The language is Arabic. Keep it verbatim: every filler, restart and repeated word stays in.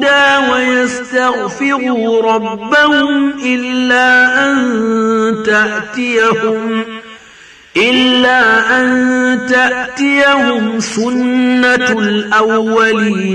الهدى ويستغفروا ربهم إلا أن تأتيهم إلا أن تأتيهم سنة الأولين